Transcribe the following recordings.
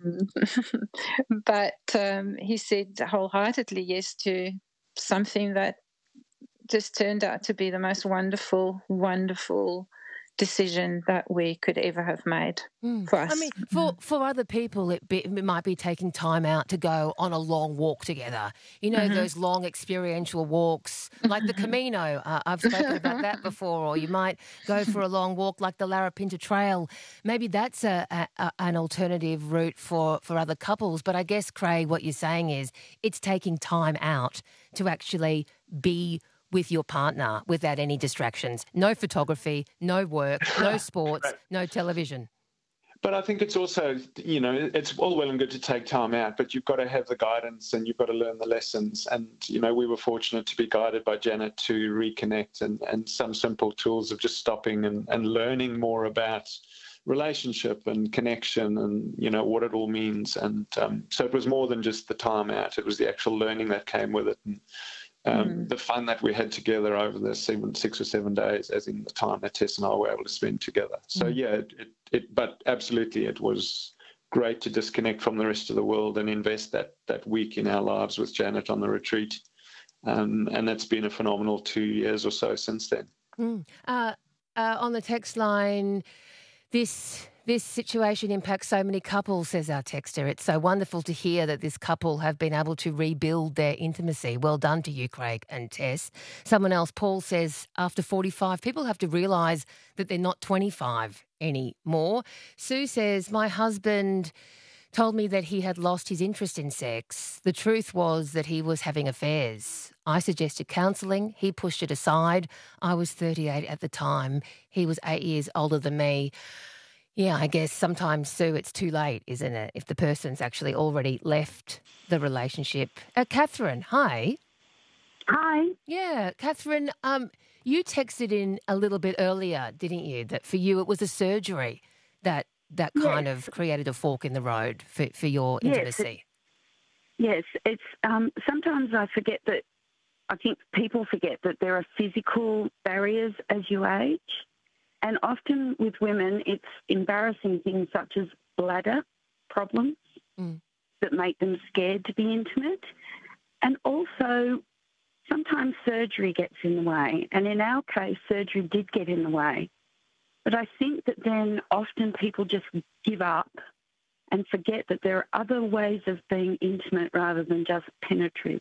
But he said wholeheartedly yes to something that just turned out to be the most wonderful, wonderful decision that we could ever have made for us. I mean, for other people, it might be taking time out to go on a long walk together. You know, those long experiential walks, like the Camino. I've spoken about that before. Or you might go for a long walk like the Larapinta Trail. Maybe that's an alternative route for other couples. But I guess, Craig, what you're saying is it's taking time out to actually be with your partner without any distractions. No photography, no work, no sports, no television. But I think it's also, it's all well and good to take time out, but you've got to have the guidance and you've got to learn the lessons. And, we were fortunate to be guided by Janet to reconnect and some simple tools of just stopping and learning more about relationship and connection and, what it all means. And so it was more than just the time out. It was the actual learning that came with it. And the fun that we had together over the 6 or 7 days, as in the time that Tess and I were able to spend together. So, but absolutely it was great to disconnect from the rest of the world and invest that week in our lives with Janet on the retreat. And that's been a phenomenal 2 years or so since then. On the text line, this situation impacts so many couples, says our texter. It's so wonderful to hear that this couple have been able to rebuild their intimacy. Well done to you, Craig and Tess. Someone else, Paul, says after 45, people have to realise that they're not 25 anymore. Sue says, my husband told me that he had lost his interest in sex. The truth was that he was having affairs. I suggested counselling. He pushed it aside. I was 38 at the time. He was 8 years older than me. Yeah, I guess sometimes, Sue, it's too late, isn't it, if the person's actually already left the relationship. Catherine, hi. Hi. Yeah, Catherine, you texted in a little bit earlier, didn't you, that for you it was a surgery that kind of created a fork in the road for your intimacy. Yes, it's sometimes I think people forget that there are physical barriers as you age. And often with women, it's embarrassing things such as bladder problems that make them scared to be intimate. And also, sometimes surgery gets in the way. And in our case, surgery did get in the way. But I think that then often people just give up and forget that there are other ways of being intimate rather than just penetration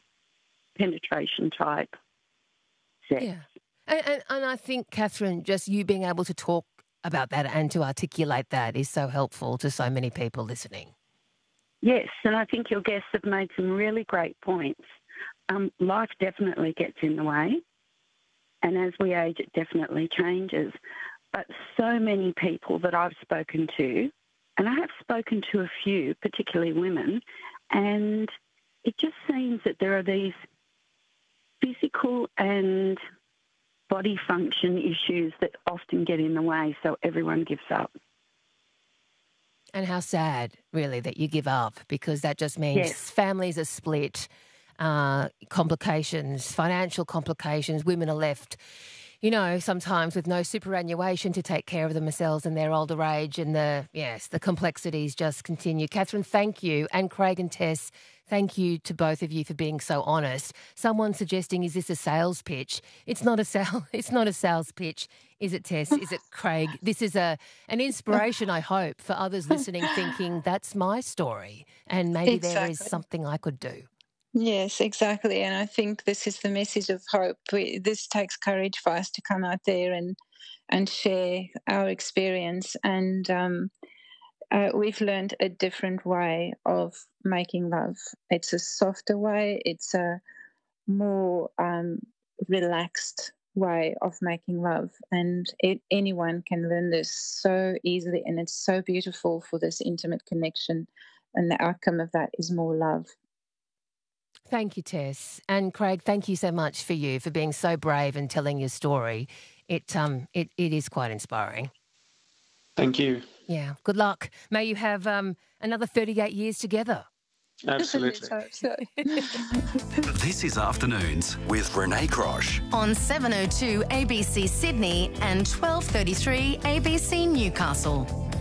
type sex. Yeah. And I think, Catherine, just you being able to talk about that and to articulate that is so helpful to so many people listening. Yes, and I think your guests have made some really great points. Life definitely gets in the way, and as we age, it definitely changes. But so many people that I've spoken to, and I have spoken to a few, particularly women, and it just seems that there are these physical and body function issues that often get in the way, so everyone gives up. And how sad, really, that you give up, because that just means families are split, complications, financial complications, women are left, sometimes with no superannuation to take care of themselves in their older age, and the complexities just continue. Catherine, thank you. And Craig and Tess, thank you to both of you for being so honest. Someone suggesting, is this a sales pitch? It's not a sales pitch. Is it, Tess? Is it, Craig? This is an inspiration, I hope, for others listening thinking, that's my story and maybe there is something I could do. Yes, exactly. And I think this is the message of hope. This takes courage for us to come out there and share our experience. And we've learned a different way of making love. It's a softer way. It's a more relaxed way of making love. And anyone can learn this so easily. And it's so beautiful for this intimate connection. And the outcome of that is more love. Thank you, Tess. And Craig, thank you so much for being so brave and telling your story. It is quite inspiring. Thank you. Yeah, good luck. May you have another 38 years together. Absolutely. This is Afternoons with Renee Crosh on 7:02 ABC Sydney and 12:33 ABC Newcastle.